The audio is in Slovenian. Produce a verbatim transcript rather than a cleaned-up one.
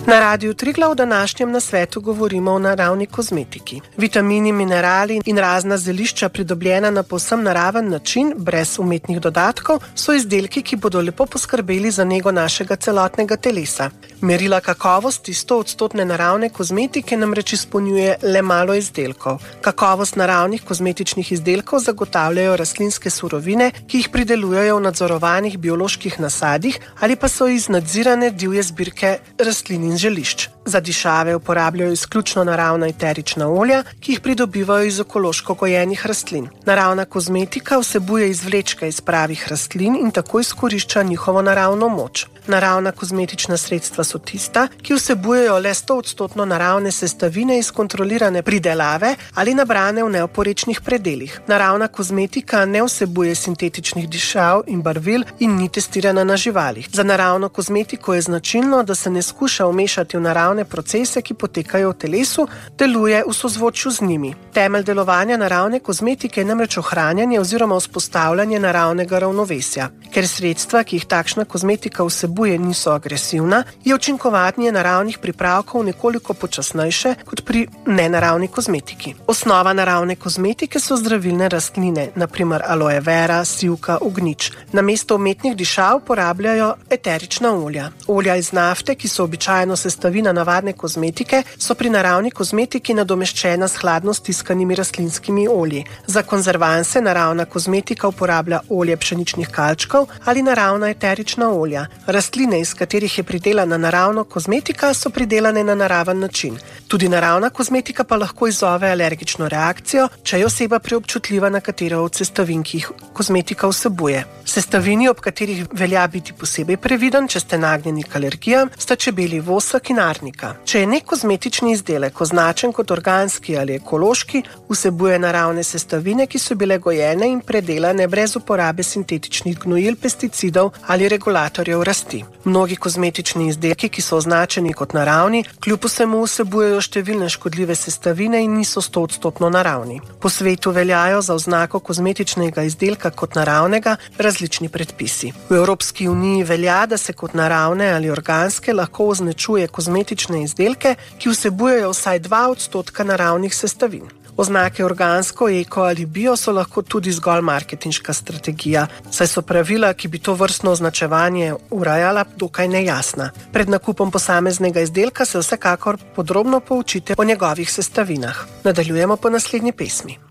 Na Radiu Triglav v današnjem nasvetu govorimo o naravni kozmetiki. Vitamini, minerali in razna zelišča, pridobljena na povsem naraven način, brez umetnih dodatkov, so izdelki, ki bodo lepo poskrbeli za nego našega celotnega telesa. Merila kakovosti stoodstotne naravne kozmetike namreč izpolnjuje le malo izdelkov. Kakovost naravnih kozmetičnih izdelkov zagotavljajo rastlinske surovine, ki jih pridelujejo v nadzorovanih bioloških nasadih ali pa so iz nadzirane divje zbirke rastlin in želišč. Za dišave uporabljajo izključno naravna eterična olja, ki jih pridobivajo iz ekološko gojenih rastlin. Naravna kozmetika vsebuje izvlečke iz pravih rastlin in tako izkorišča njihovo naravno moč. Naravna kozmetična sredstva so tista, ki vsebujejo le stoodstotno naravne sestavine iz kontrolirane pridelave ali nabrane v neoporečnih predelih. Naravna kozmetika ne vsebuje sintetičnih dišav in barvil in ni testirana na živalih. Za naravno kozmetiko je značilno, da se ne skuša vmešati v naravne procese, ki potekajo v telesu, deluje v sozvočju z njimi. Temelj delovanja naravne kozmetike je namreč ohranjanje oziroma vzpostavljanje naravnega ravnovesja. Ker sredstva, ki jih takšna kozmetika vsebuje, niso agresivna, je učinkovanje naravnih pripravkov nekoliko počasnejše kot pri nenaravni kozmetiki. Osnova naravne kozmetike so zdravilne rastline, na primer aloe vera, sivka, ognjič. Namesto umetnih dišav uporabljajo eterična olja. Olja iz nafte, ki so običajno sestavina navadne kozmetike, so pri naravni kozmetiki nadomeščena s hladno stiskanimi rastlinskimi olji. Za konzervanse naravna kozmetika uporablja olje pšeničnih kalčkov ali naravna eterična olja. Rastline, iz katerih je pridelana naravna kozmetika, so pridelane na naraven način. Tudi naravna kozmetika pa lahko izzove alergično reakcijo, če je oseba preobčutljiva na katero od sestavin, ki jih kozmetika vsebuje. Sestavini, ob katerih velja biti posebej previden, če ste nagnjeni k alergijam, sta čebelji vosek in arnika. Če je nek kozmetični izdelek označen kot organski ali ekološki, vsebuje naravne sestavine, ki so bile gojene in predelane brez uporabe sintetičnih gnojil, pesticidov ali regulatorjev rasti. Mnogi kozmetični izdelki, ki so označeni kot naravni, kljub vsemu vsebujejo številne škodljive sestavine in niso stoodstotno naravni. Po svetu veljajo za oznako kozmetičnega izdelka kot naravnega različni predpisi. V Evropski uniji velja, da se kot naravne ali organske lahko označuje kozmetične izdelke, ki vsebujejo vsaj dva odstotka naravnih sestavin. Oznake organsko, eko ali bio so lahko tudi zgolj marketinška strategija, saj so pravila, ki bi to vrstno označevanje urajala, dokaj nejasna. Pred nakupom posameznega izdelka se vsekakor podrobno poučite o njegovih sestavinah. Nadaljujemo po naslednji pesmi.